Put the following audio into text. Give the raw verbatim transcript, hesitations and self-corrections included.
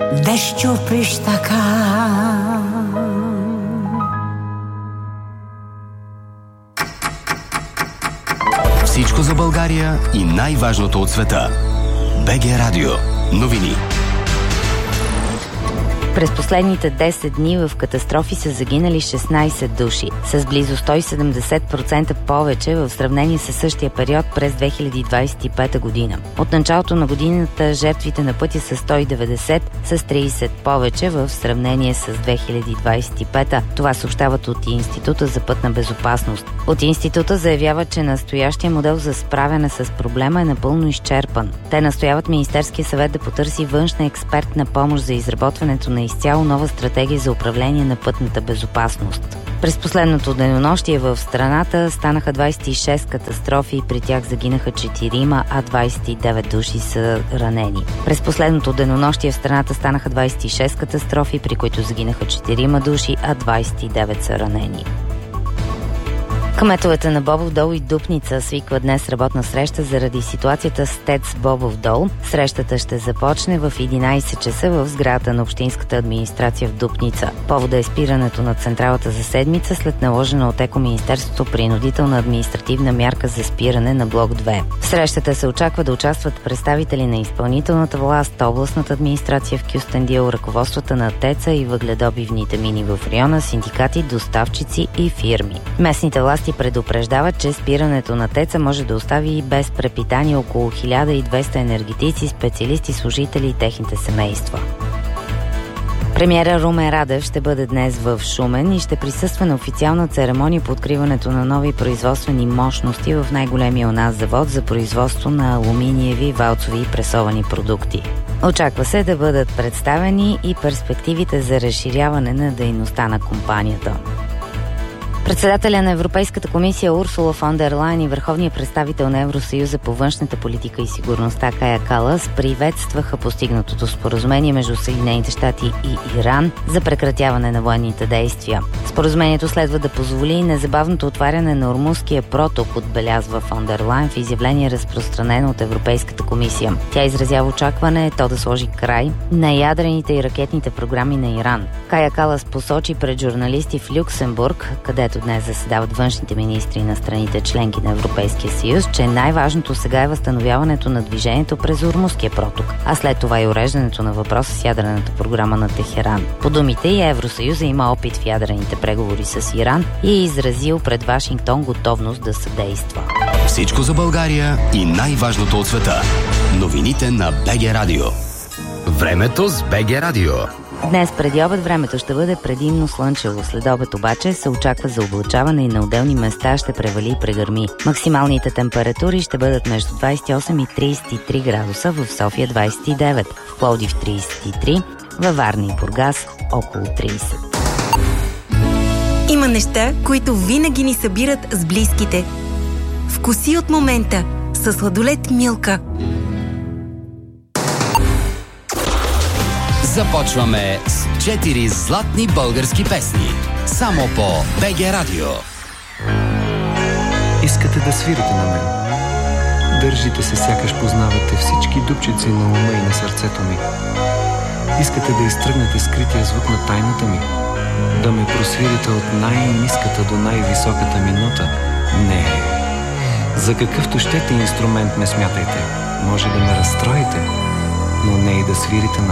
да щупиш така. Всичко за България и най-важното от света. БГ Радио. Новини. През последните десет дни в катастрофи са загинали шестнайсет души, с близо сто и седемдесет процента повече в сравнение с същия период през две хиляди двадесет и пета година. От началото на годината жертвите на пътя са сто и деветдесет, с трийсет повече в сравнение с две хиляди двадесет и пета. Това съобщават от Института за пътна безопасност. От Института заявяват, че настоящия модел за справяне с проблема е напълно изчерпан. Те настояват Министерския съвет да потърси външна експертна помощ за изработването на изцяло нова стратегия за управление на пътната безопасност. През последното денонощие в страната станаха двадесет и шест катастрофи и при тях загинаха четирима, а двадесет и девет души са ранени. През последното денонощие в страната станаха двадесет и шест катастрофи, при които загинаха четирима души, а двадесет и девет са ранени. Кметовете на Бобов дол и Дупница свикват днес работна среща заради ситуацията с ТЕЦ Бобов дол. Срещата ще започне в единайсет часа в сградата на Общинската администрация в Дупница. Повода е спирането на централата за седмица след наложена от Екоминистерството принудителна административна мярка за спиране на блок две. В срещата се очаква да участват представители на изпълнителната власт, областната администрация в Кюстендил, ръководствата на ТЕЦа и въгледобивните мини в района, синдикати, доставчици и фирми. Местните власти предупреждават, че спирането на ТЕЦа може да остави и без препитание около хиляда и двеста енергетици, специалисти, служители и техните семейства. Премиера Румен Радев ще бъде днес в Шумен и ще присъства на официална церемония по откриването на нови производствени мощности в най-големия у нас завод за производство на алуминиеви, валцови и пресовани продукти. Очаква се да бъдат представени и перспективите за разширяване на дейността на компанията. Председателя на Европейската комисия Урсула фон дер Лайен и върховният представител на Евросъюза по външната политика и сигурността Кая Калас приветстваха постигнатото споразумение между Съединените щати и Иран за прекратяване на военните действия. Споразумението следва да позволи незабавното отваряне на Ормузския проток, отбелязва фон дер Лайен в изявление, разпространено от Европейската комисия. Тя изразява очакване то да сложи край на ядрените и ракетните програми на Иран. Кая Калас посочи пред журналисти в Люксембург, където днес заседават външните министри на страните членки на Европейския съюз, че най-важното сега е възстановяването на движението през Ормузския проток, а след това и уреждането на въпроса с ядрената програма на Техеран. По думите и Евросъюза има опит в ядрените преговори с Иран и е изразил пред Вашингтон готовност да съдейства. Всичко за България и най-важното от света. Новините на БГ Радио. Времето с БГ Радио. Днес преди обед времето ще бъде предимно слънчево. След обед обаче се очаква за облачаване и на отделни места ще превали и прегърми. Максималните температури ще бъдат между двадесет и осем и тридесет и три градуса, в София двадесет и девет, в Пловдив тридесет и три, във Варна и Бургас около тридесет. Има неща, които винаги ни събират с близките. Вкуси от момента със сладолед Милка. Започваме с четири златни български песни. Само по БГ Радио. Искате да свирите на мен. Държите се, сякаш познавате всички дупчици на ума и на сърцето ми. Искате да изтръгнете скрития звук на тайната ми. Да ме просвирите от най-ниската до най-високата ми нота. Не. За какъвто щете инструмент ме смятайте. Може да ме разстроите, но не и да свирите на